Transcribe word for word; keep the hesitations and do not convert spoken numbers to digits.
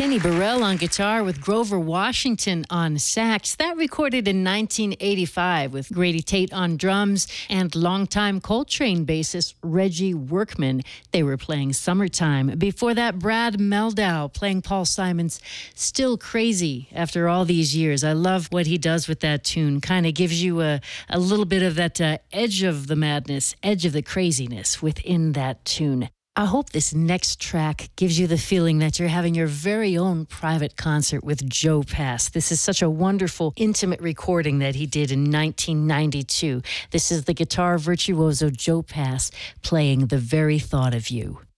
Kenny Burrell on guitar with Grover Washington on sax. That recorded in nineteen eighty-five with Grady Tate on drums and longtime Coltrane bassist Reggie Workman. They were playing Summertime. Before that, Brad Mehldau playing Paul Simon's Still Crazy after all these years. I love what he does with that tune. Kind of gives you a, a little bit of that uh, edge of the madness, edge of the craziness within that tune. I hope this next track gives you the feeling that you're having your very own private concert with Joe Pass. This is such a wonderful, intimate recording that he did in nineteen ninety-two. This is the guitar virtuoso Joe Pass playing The Very Thought of You.